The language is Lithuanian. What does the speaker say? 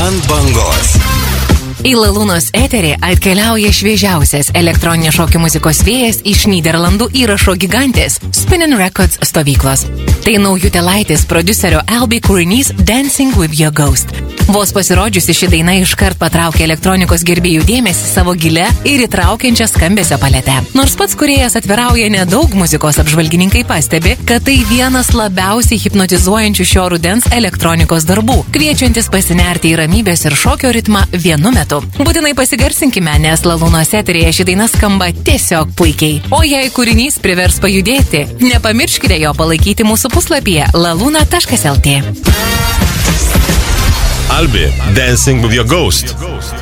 ant bangos. Į Lalūnos eterį atkeliauja šviežiausias elektroninės šokių muzikos vėjas iš Nyderlandų įrašo gigantės Spinnin' Records stovyklos. Tai naujutėlaitis prodiuserio Albi kūrinys Dancing with Your Ghost. Vos pasirodžiusi ši daina iškart patraukė elektronikos gerbėjų dėmesį savo gilę ir įtraukiančią skambesio paletę. Nors pats kūrėjas atvirauja nedaug, muzikos apžvalgininkai pastebi, kad tai vienas labiausiai hipnotizuojančių šio rudens elektronikos darbų, kviečiantis pasinerti į ramybės ir šokio ritmą vienu metu. Būtinai pasigarsinkime, nes Lalūnos eteryje ši daina skamba tiesiog puikiai. O jei kūrinys privers pajudėti, nepamirškite jo palaikyti mūsų puslapyje laluna.lt. Albi, Dancing with Your Ghost.